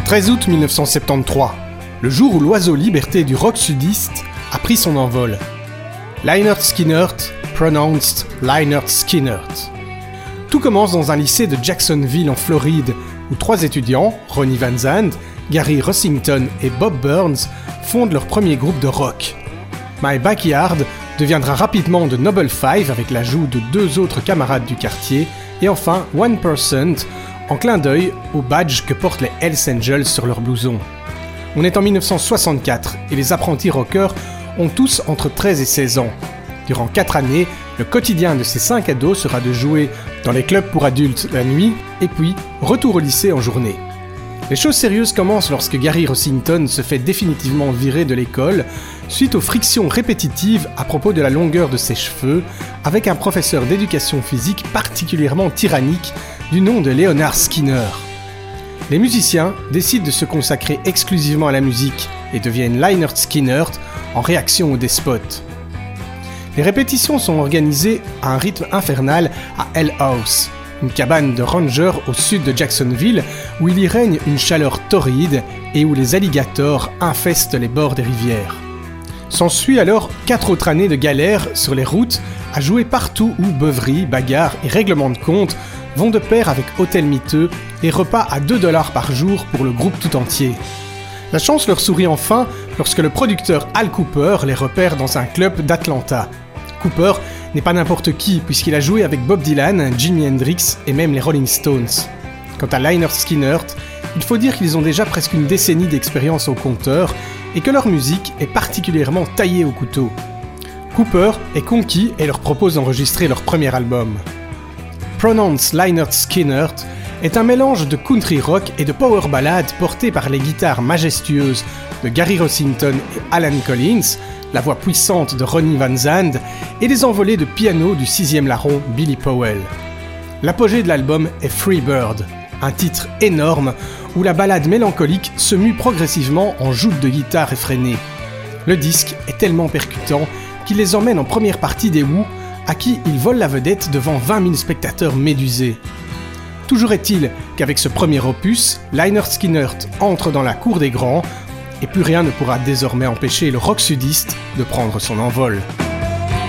13 août 1973, le jour où l'oiseau liberté du rock sudiste a pris son envol. Lynyrd Skynyrd, pronounced Lynyrd Skynyrd. Tout commence dans un lycée de Jacksonville en Floride, où 3 étudiants, Ronnie Van Zant, Gary Rossington et Bob Burns, fondent leur premier groupe de rock. My Backyard deviendra rapidement The Noble Five avec l'ajout de 2 autres camarades du quartier, et enfin 1%, en clin d'œil au badge que portent les Hells Angels sur leur blouson. On est en 1964 et les apprentis rockers ont tous entre 13 et 16 ans. Durant 4 années, le quotidien de ces 5 ados sera de jouer dans les clubs pour adultes la nuit, et puis retour au lycée en journée. Les choses sérieuses commencent lorsque Gary Rossington se fait définitivement virer de l'école suite aux frictions répétitives à propos de la longueur de ses cheveux avec un professeur d'éducation physique particulièrement tyrannique du nom de Leonard Skinner. Les musiciens décident de se consacrer exclusivement à la musique et deviennent Lynyrd Skynyrd en réaction au despote. Les répétitions sont organisées à un rythme infernal à Hell House, une cabane de rangers au sud de Jacksonville où il y règne une chaleur torride et où les alligators infestent les bords des rivières. S'ensuit alors 4 autres années de galère sur les routes à jouer partout où beuveries, bagarres et règlements de compte vont de pair avec hôtels miteux et repas à $2 par jour pour le groupe tout entier. La chance leur sourit enfin lorsque le producteur Al Kooper les repère dans un club d'Atlanta. Cooper n'est pas n'importe qui puisqu'il a joué avec Bob Dylan, Jimi Hendrix et même les Rolling Stones. Quant à Lynyrd Skynyrd, il faut dire qu'ils ont déjà presque une décennie d'expérience au compteur et que leur musique est particulièrement taillée au couteau. Cooper est conquis et leur propose d'enregistrer leur premier album. Pronounced Lynyrd Skynyrd est un mélange de country rock et de power ballad porté par les guitares majestueuses de Gary Rossington et Alan Collins, la voix puissante de Ronnie Van Zant et les envolées de piano du 6e larron Billy Powell. L'apogée de l'album est Free Bird, un titre énorme où la ballade mélancolique se mue progressivement en joutes de guitare effrénées. Le disque est tellement percutant qu'il les emmène en première partie des Who, à qui il vole la vedette devant 20 000 spectateurs médusés. Toujours est-il qu'avec ce premier opus, Lynyrd Skynyrd entre dans la cour des grands, et plus rien ne pourra désormais empêcher le rock sudiste de prendre son envol.